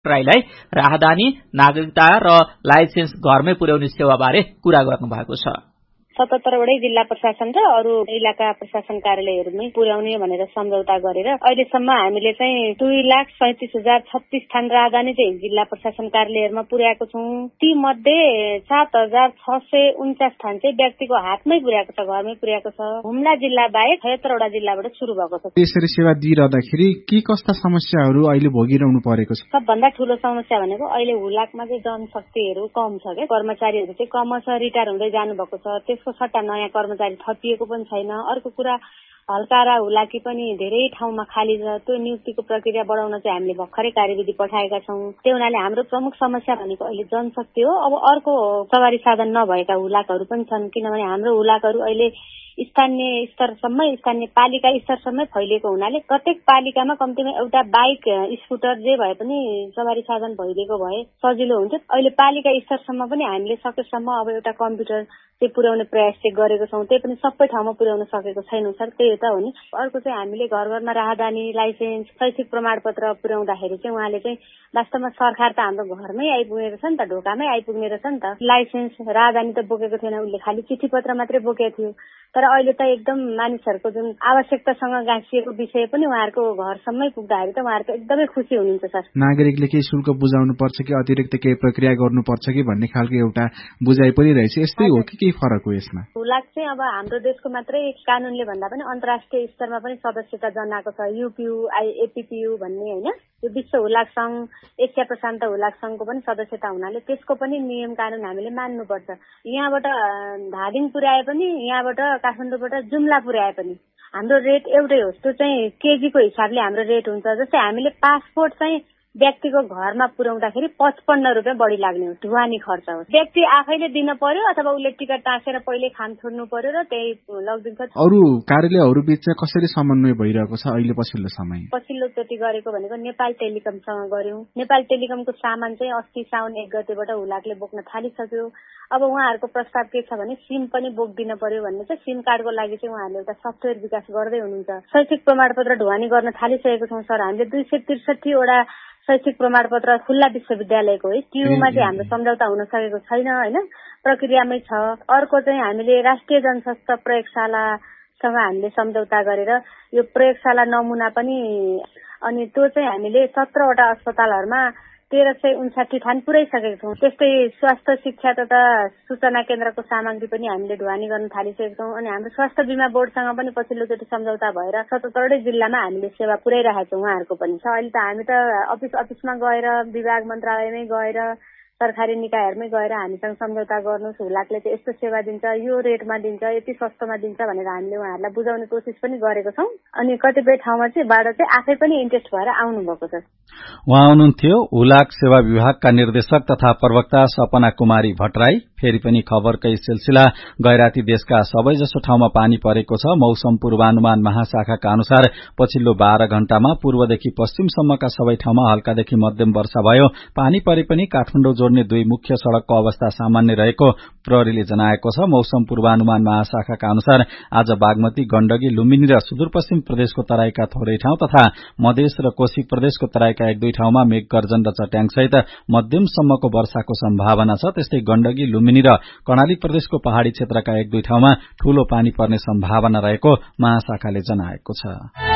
राईलाई राहदानी, नागरिकता र लाइसेन्स घरमै पुर्याउने सेवाबारे कुरा गर्नुभएको छ। 77 वटै जिल्ला प्रशासन र अरू इलाका प्रशासन कार्यालयहरूमै पुर्याउने भनेर सम्झौता गरेर अहिलेसम्म हामीले चाहिँ 2,37,036 थान राहदानी चाहिँ जिल्ला प्रशासन कार्यालयहरूमा पुर्याएको छौं। ती मध्ये 7,649 थान चाहिँ व्यक्तिको हातमै पुर्याएको छ, घरमै पुर्याएको छ। हुम्ला जिल्ला बाहेक 76 वटा जिल्लाबाट सुरु भएको छ। यसरी सेवा दिइरहँदाखेरि के कस्ता समस्याहरू अहिले भोगिरहनु परेको छ? सबभन्दा ठूलो समस्या भनेको अहिले हुलाकमा चाहिँ जनशक्तिहरू कम छ के, कर्मचारीहरू चाहिँ कम छ, रिटायर हुँदै जानु भएको छ। त्यसको सट्टा नयाँ कर्मचारी थपिएको पनि छैन। अर्को कुरा हल्का र हुलाकी पनि धेरै ठाउँमा खाली छ। त्यो नियुक्तिको प्रक्रिया बढाउन चाहिँ हामीले भर्खरै कार्यविधि पठाएका छौं। त्यो हुनाले हाम्रो प्रमुख समस्या भनेको अहिले जनशक्ति हो। अब अर्को सवारी साधन नभएका हुलाकहरू पनि छन्, किनभने हाम्रो हुलाकहरू अहिले स्थानीय स्तरसम्मै, स्थानीय पालिका स्तरसम्मै फैलिएको हुनाले प्रत्येक पालिकामा कम्तीमा एउटा बाइक, स्कुटर जे भए पनि सवारी साधन भइदिएको भए सजिलो हुन्थ्यो। अहिले पालिका स्तरसम्म पनि हामीले सकेसम्म अब एउटा कम्प्युटर चाहिँ पुर्याउने प्रयास चाहिँ गरेको छौं। त्यही पनि सबै ठाउँमा पुर्याउन सकेको छैनौं सर, त्यही त हो नि। अर्को चाहिँ हामीले घर घरमा राहदानी, लाइसेन्स, शैक्षिक प्रमाणपत्र पुर्याउँदाखेरि चाहिँ उहाँले चाहिँ वास्तवमा सरकार त हाम्रो घरमै आइपुग्ने रहेछ नि त, ढोकामै आइपुग्ने रहेछ नि त। लाइसेन्स, राहदानी त बोकेको थिएन, उसले खालि चिठी पत्र मात्रै बोकेको थियो। तर अहिले त एकदम मानिसहरूको जुन आवश्यकतासँग गाँसिएको विषय पनि उहाँहरूको घरसम्मै पुग्दाखेरि त उहाँहरूको एकदमै खुसी हुनुहुन्छ सर। नागरिकले केही शुल्क बुझाउनु पर्छ कि अतिरिक्त केही प्रक्रिया गर्नुपर्छ कि भन्ने खालको एउटा बुझाइ पनि रहेछ, यस्तै हो कि केही फरक हो यसमा? हुलाक चाहिँ अब हाम्रो देशको मात्रै कानूनले भन्दा पनि अन्तर्राष्ट्रिय स्तरमा पनि सदस्यता जनाएको छ। युपियू, एपीपीयू भन्ने हैन, यो विश्व हुलाक संघ, एसिया प्रशान्त हुलाक संघको पनि सदस्यता हुनाले त्यसको पनि नियम कानून हामीले मान्नुपर्छ। यहाँबाट धादिङ पुर्याए पनि, यहाँबाट काठमाडौँबाट जुम्ला पुर्याए पनि हाम्रो रेट एउटै हो। त्यो चाहिँ केजीको हिसाबले हाम्रो रेट हुन्छ। जस्तै हामीले पासपोर्ट चाहिँ व्यक्तिको घरमा पुर्याउँदाखेरि 55 रुपियाँ बढी लाग्ने हो, ढुवानी खर्च हो। व्यक्ति आफैले दिन पर्यो अथवा उसले टिकट टाँसेर पहिले खान छोड्नु पर्यो र त्यही लगिदिन्छ। अरू कार्यालयहरू बीच चाहिँ कसरी समन्वय भइरहेको छ अहिले पछिल्लो समय? पछिल्लो चोटि गरेको भनेको नेपाल टेलिकमसँग गर्यौं। नेपाल टेलिकमको सामान चाहिँ अस्ति साउन 1 गतेबाट हुलाकले बोक्न थालिसक्यो। अब उहाँहरूको प्रस्ताव के छ भने सिम पनि बोक्दिन पर्यो भन्ने छ। सिम कार्डको लागि चाहिँ उहाँहरूले एउटा सफ्टवेयर विकास गर्दै हुनुहुन्छ। शैक्षिक प्रमाणपत्र ढुवानी गर्न थालिसकेको छौं सर। हामीले 263 वटा शैक्षिक प्रमाणपत्र खुल्ला विश्वविद्यालयको है, टियुमा चाहिँ हाम्रो सम्झौता हुन सकेको छैन हैन, प्रक्रियामै छ। अर्को चाहिँ हामीले राष्ट्रिय जनस्वास्थ्य प्रयोगशालासँग हामीले सम्झौता गरेर यो प्रयोगशाला नमुना पनि, अनि त्यो चाहिँ हामीले 17 वटा अस्पतालहरूमा 1359 थान पुर्याइसकेको छौं। त्यस्तै स्वास्थ्य शिक्षा तथा सूचना केन्द्रको सामग्री पनि हामीले ढुवानी गर्न थालिसकेको छौं। अनि हाम्रो स्वास्थ्य बीमा बोर्डसँग पनि पछिल्लोचोटि सम्झौता भएर 77 जिल्लामा हामीले सेवा पुर्याइरहेका छौं उहाँहरूको पनि। अहिले त हामी त अफिसमा गएर, विभाग मन्त्रालयमै गएर, सरकारी निकायहरूमै गएर हामीसँग सम्झौता गर्नुहोस्, हुलाकले चाहिँ यस्तो सेवा दिन्छ, यो रेटमा दिन्छ, यति सस्तोमा दिन्छ भनेर हामीले उहाँहरूलाई बुझाउने कोसिस पनि गरेको छौं। अनि कतिपय ठाउँमा चाहिँ बाट चाहिँ आफै पनि इन्ट्रेस्ट भएर आउनु भएको छ। उहाँ हुनुहुन्थ्यो हुलाक सेवा विभागका निर्देशक तथा प्रवक्ता सपना कुमारी भट्टराई। फेरि पनि खबरकै सिलसिला। गैराती देशका सबैजसो ठाउँमा पानी परेको छ। मौसम पूर्वानुमान महाशाखाका अनुसार पछिल्लो 12 घण्टामा पूर्वदेखि पश्चिमसम्मका सबै ठाउँमा हल्कादेखि मध्यम वर्षा भयो। पानी परे पनि काठमाडौँ जोड्ने 2 मुख्य सड़कको अवस्था सामान्य रहेको प्रहरीले जनाएको छ। मौसम पूर्वानुमान महाशाखाका अनुसार आज बागमती, गण्डकी, लुम्बिनी र सुदूरपश्चिम प्रदेशको तराईका थोरै ठाउँ तथा मधेस र कोशी प्रदेशको तराईका 1-2 ठाउँमा मेघ गर्जन र चट्याङसहित मध्यमसम्मको वर्षाको सम्भावना छ। त्यस्तै गण्डकी, लुम्बिनी र कर्णाली प्रदेशको पहाड़ी क्षेत्रका 1-2 ठाउँमा ठूलो पानी पर्ने सम्भावना रहेको महाशाखाले जनाएको छ।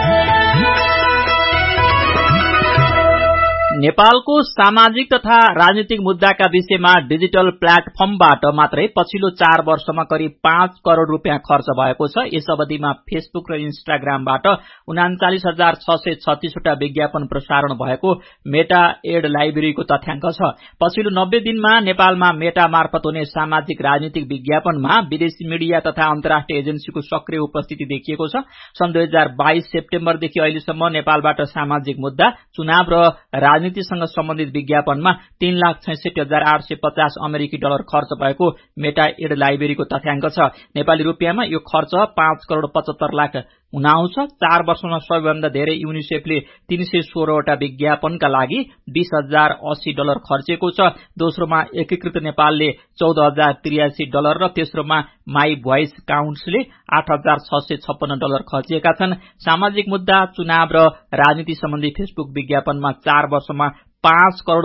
नेपालको सामाजिक तथा राजनीतिक मुद्दाका विषयमा डिजिटल प्लेटफर्मबाट मात्रै पछिल्लो 4 वर्षमा करिब 5 करोड़ रुपियाँ खर्च भएको छ। यस अवधिमा फेसबुक र इन्स्टाग्रामबाट 39,636 वटा विज्ञापन प्रसारण भएको मेटा एड लाइब्रेरीको तथ्याङ्क छ। पछिल्लो 90 दिनमा नेपालमा मेटा मार्फत हुने सामाजिक राजनीतिक विज्ञापनमा विदेशी मिडिया तथा अन्तर्राष्ट्रिय एजेन्सीको सक्रिय उपस्थिति देखिएको छ। सन् 2022 सेप्टेम्बरदेखि अहिलेसम्म नेपालबाट सामाजिक मुद्दा, चुनाव र राजनीतिसँग सम्बन्धित विज्ञापनमा 3,66,850 अमेरिकी डलर खर्च भएको मेटा एड लाइब्रेरीको तथ्याङ्क छ। नेपाली रुपियाँमा यो खर्च 5 करोड़ 75 लाख हुनाउँछ। 4 वर्षमा सबैभन्दा धेरै युनिसेफले 316 वटा विज्ञापनका लागि 20,080 डलर खर्चेको छ। दोस्रोमा एकीकृत नेपालले 14,083 डलर र तेस्रोमा माई भोइस काउन्ट्सले 8,656 डलर खर्चेका छन्। सामाजिक मुद्दा, चुनाव र राजनीति सम्बन्धी फेसबुक विज्ञापनमा 4 वर्षमा 5 करोड़